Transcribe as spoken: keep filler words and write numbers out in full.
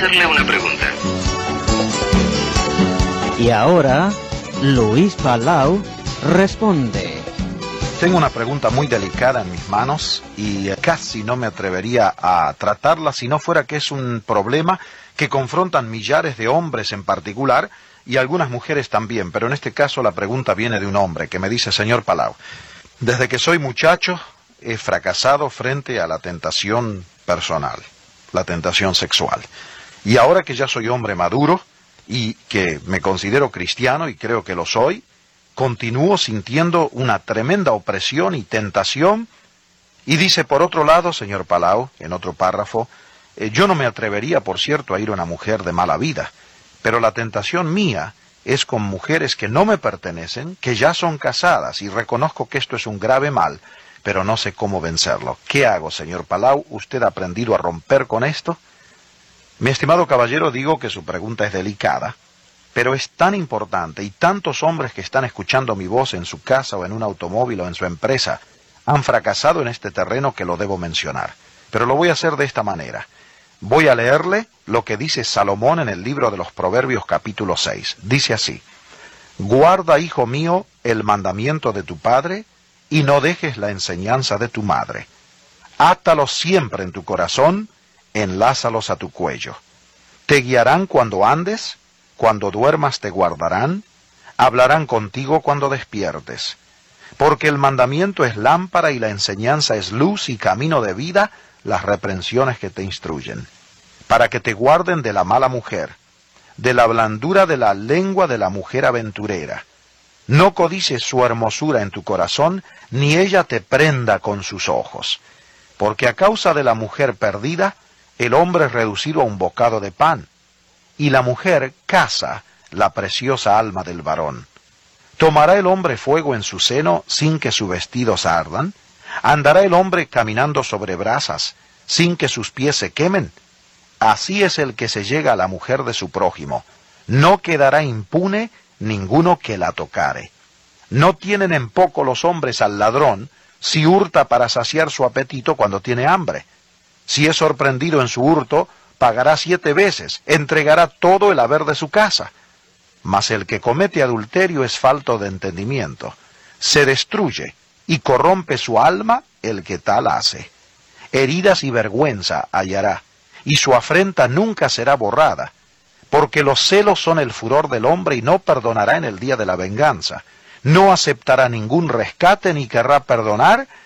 hacerle una pregunta. Y ahora, Luis Palau responde. Tengo una pregunta muy delicada en mis manos y casi no me atrevería a tratarla si no fuera que es un problema que confrontan millares de hombres en particular y algunas mujeres también, pero en este caso la pregunta viene de un hombre que me dice: señor Palau, desde que soy muchacho he fracasado frente a la tentación personal, la tentación sexual. Y ahora que ya soy hombre maduro y que me considero cristiano, y creo que lo soy, continúo sintiendo una tremenda opresión y tentación. Y dice, por otro lado, señor Palau, en otro párrafo, eh, yo no me atrevería, por cierto, a ir a una mujer de mala vida, pero la tentación mía es con mujeres que no me pertenecen, que ya son casadas, y reconozco que esto es un grave mal, pero no sé cómo vencerlo. ¿Qué hago, señor Palau? ¿Usted ha aprendido a romper con esto? Mi estimado caballero, digo que su pregunta es delicada, pero es tan importante, y tantos hombres que están escuchando mi voz en su casa o en un automóvil o en su empresa han fracasado en este terreno que lo debo mencionar. Pero lo voy a hacer de esta manera. Voy a leerle lo que dice Salomón en el libro de los Proverbios capítulo seis. Dice así: guarda, hijo mío, el mandamiento de tu padre, y no dejes la enseñanza de tu madre. Átalos siempre en tu corazón, enlázalos a tu cuello. Te guiarán cuando andes, cuando duermas te guardarán, hablarán contigo cuando despiertes. Porque el mandamiento es lámpara y la enseñanza es luz y camino de vida, las reprensiones que te instruyen, para que te guarden de la mala mujer, de la blandura de la lengua de la mujer aventurera. No codices su hermosura en tu corazón, ni ella te prenda con sus ojos. Porque a causa de la mujer perdida, el hombre es reducido a un bocado de pan, y la mujer caza la preciosa alma del varón. ¿Tomará el hombre fuego en su seno sin que sus vestidos ardan? ¿Andará el hombre caminando sobre brasas sin que sus pies se quemen? Así es el que se llega a la mujer de su prójimo. No quedará impune ninguno que la tocare. No tienen en poco los hombres al ladrón si hurta para saciar su apetito cuando tiene hambre. Si es sorprendido en su hurto, pagará siete veces, entregará todo el haber de su casa. Mas el que comete adulterio es falto de entendimiento. Se destruye y corrompe su alma el que tal hace. Heridas y vergüenza hallará, y su afrenta nunca será borrada. Porque los celos son el furor del hombre y no perdonará en el día de la venganza. No aceptará ningún rescate ni querrá perdonar,